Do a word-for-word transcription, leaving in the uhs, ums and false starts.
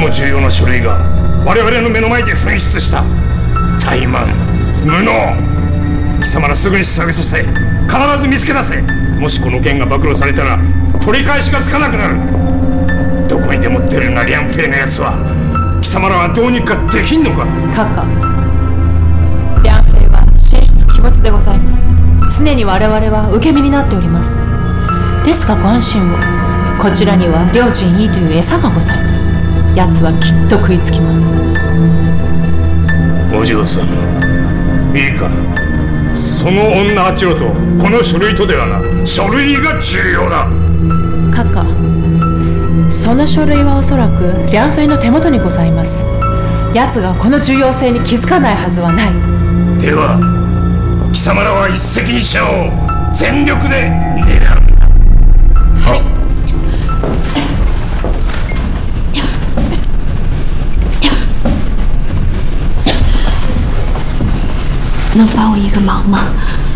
も重要な書類が我々の目の前で紛失した。怠慢無能。貴様らすぐに探させ、必ず見つけ出せ。もしこの件が暴露されたら取り返しがつかなくなる。どこにでも出るなリャンペイのやつは。貴様らはどうにかできんのか。 閣下、リャンペイは神出鬼没でございます。常に我々は受け身になっております。ですがご安心を。こちらには両陣医という餌がございます。奴はきっと食いつきます。 お嬢さん、いいか、その女八郎とこの書類とではな、書類が重要だ。 閣下、その書類はおそらくリャンフェイの手元にございます。奴がこの重要性に気づかないはずはない。 では貴様らは一石二鳥を全力で狙うんだ。 はい。 能帮我一个忙吗？